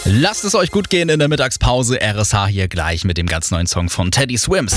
Lasst es euch gut gehen in der Mittagspause. RSH hier gleich mit dem ganz neuen Song von Teddy Swims.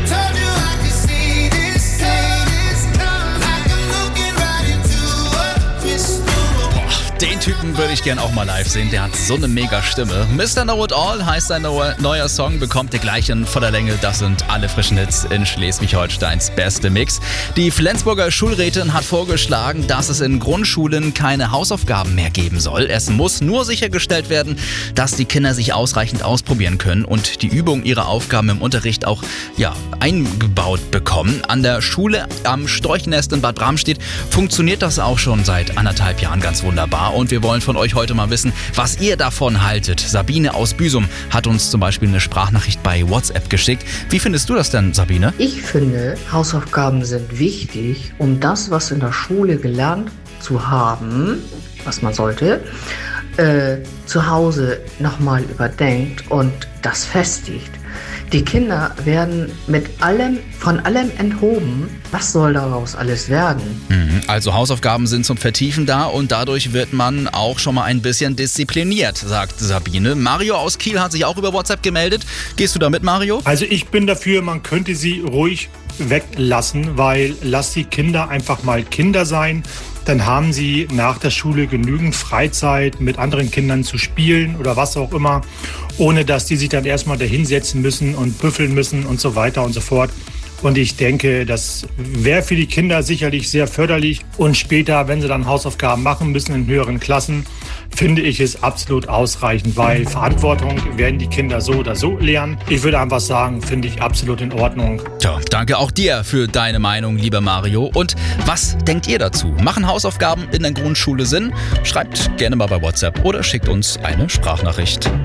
Den Typen würde ich gern auch mal live sehen, der hat so eine mega Stimme. Mr. Know It All heißt sein neuer Song, bekommt ihr gleich in voller Länge. Das sind alle frischen Hits in Schleswig-Holsteins beste Mix. Die Flensburger Schulrätin hat vorgeschlagen, dass es in Grundschulen keine Hausaufgaben mehr geben soll. Es muss nur sichergestellt werden, dass die Kinder sich ausreichend ausprobieren können und die Übung ihrer Aufgaben im Unterricht auch eingebaut bekommen. An der Schule am Storchnest in Bad Bramstedt funktioniert das auch schon seit 1,5 Jahren ganz wunderbar. Und wir wollen von euch heute mal wissen, was ihr davon haltet. Sabine aus Büsum hat uns zum Beispiel eine Sprachnachricht bei WhatsApp geschickt. Wie findest du das denn, Sabine? Ich finde, Hausaufgaben sind wichtig, um das, was in der Schule gelernt zu haben, was man sollte, zu Hause nochmal überdenkt und das festigt. Die Kinder werden von allem enthoben. Was soll daraus alles werden? Also Hausaufgaben sind zum Vertiefen da und dadurch wird man auch schon mal ein bisschen diszipliniert, sagt Sabine. Mario aus Kiel hat sich auch über WhatsApp gemeldet. Gehst du da mit, Mario? Also ich bin dafür, man könnte sie ruhig weglassen, weil lass die Kinder einfach mal Kinder sein. Dann haben sie nach der Schule genügend Freizeit, mit anderen Kindern zu spielen oder was auch immer, ohne dass die sich dann erstmal dahinsetzen müssen und büffeln müssen und so weiter und so fort. Und ich denke, das wäre für die Kinder sicherlich sehr förderlich. Und später, wenn sie dann Hausaufgaben machen müssen in höheren Klassen, finde ich es absolut ausreichend, weil Verantwortung werden die Kinder so oder so lernen. Ich würde einfach sagen, finde ich absolut in Ordnung. Tja, danke auch dir für deine Meinung, lieber Mario. Und was denkt ihr dazu? Machen Hausaufgaben in der Grundschule Sinn? Schreibt gerne mal bei WhatsApp oder schickt uns eine Sprachnachricht.